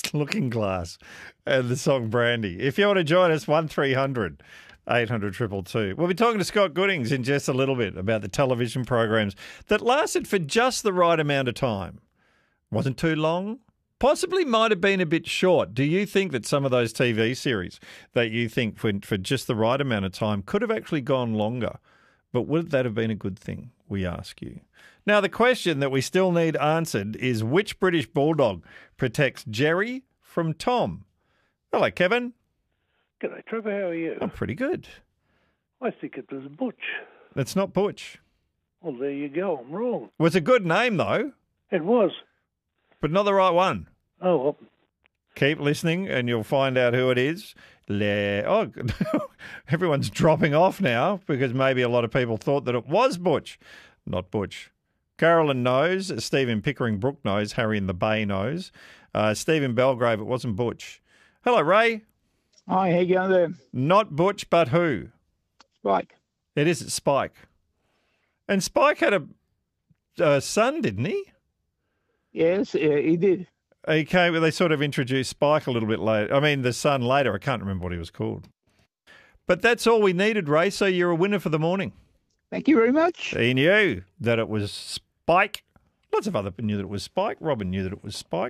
Looking Glass and the song Brandy. If you want to join us, 1300 800 222. We'll be talking to Scott Goodings in just a little bit about the television programs that lasted for just the right amount of time. Wasn't too long. Possibly might have been a bit short. Do you think that some of those TV series that you think for just the right amount of time could have actually gone longer? But would that have been a good thing, we ask you? Now, the question that we still need answered is which British bulldog protects Jerry from Tom? Hello, Kevin. G'day, Trevor. How are you? I'm pretty good. I think it was Butch. That's not Butch. Well, there you go. I'm wrong. Well, it's a good name, though, It was. but not the right one. Oh, well, Keep listening and you'll find out who it is. Oh, everyone's dropping off now because maybe a lot of people thought that it was Butch. Not Butch. Carolyn knows. Stephen Pickering Brook knows. Harry in the Bay knows. Stephen Belgrave, it wasn't Butch. Hello, Ray. Hi, how you going there? Not Butch, but who? Spike. It is Spike. And Spike had a son, didn't he? Yes, he did. Okay, well, they sort of introduced Spike a little bit later. I mean, the son later. I can't remember what he was called. But that's all we needed, Ray, so you're a winner for the morning. Thank you very much. He knew that it was Spike. Lots of other people knew that it was Spike. Robin knew that it was Spike.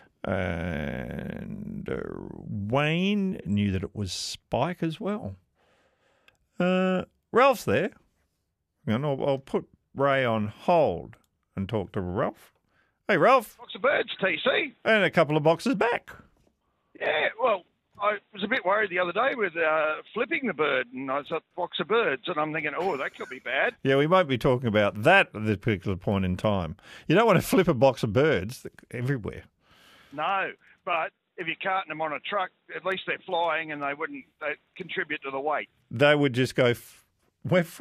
And Wayne knew that it was Spike as well. Ralph's there. And I'll put Ray on hold and talk to Ralph. Hey, Ralph. Box of birds, TC. And a couple of boxes back. Yeah, well, I was a bit worried the other day with flipping the bird, and I thought box of birds, and I'm thinking, oh, that could be bad. Yeah, we won't be talking about that at this particular point in time. You don't want to flip a box of birds everywhere. No, but if you're carting them on a truck, at least they're flying and they contribute to the weight. They would just go, we're